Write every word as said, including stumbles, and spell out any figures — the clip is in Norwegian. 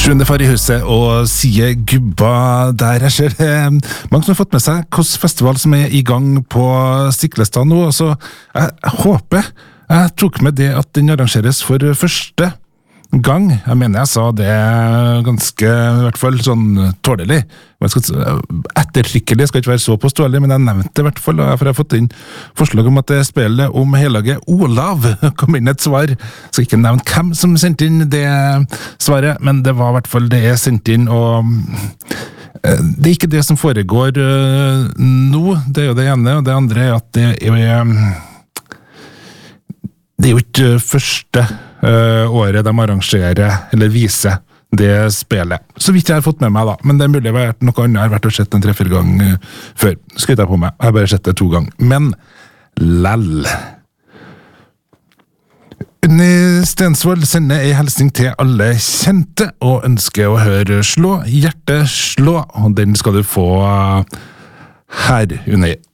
Sjuende far i huset og sier gubba der. Jeg ser eh, mange som har fått med seg hvilken festival som er i gang på Stiklestad nå. Så jeg, jeg håper jeg tok med det at den arrangeres for første gang. Jeg mener jeg sa det ganske, i hvert fall sånn tålelig. Ettertrykkelig skal ikke være så påståelig, men jeg nevnte det i hvert fall, for jeg har fått inn forslag om at det spillet om helaget Olav kom inn et svar. Jeg skal ikke nevne hvem som sendte inn det svaret, men det var i hvert fall det jeg sendte inn, og det er ikke det som foregår nå, det er jo det ene, og det andre er at det er det er jo ikke første uh, året de arrangerer, eller viser det spillet. Så vidt jeg har fått med meg da, men det er mulig det har vært noe annet jeg har vært og sett en tre-fire gang uh, før. Skryter jeg på meg, jeg har bare sett det to ganger. Men, lell. Unni Stensvold sender en hilsning til alle kjente, og ønsker å høre Slå, hjerte slå, og den skal du få uh, her, Unni.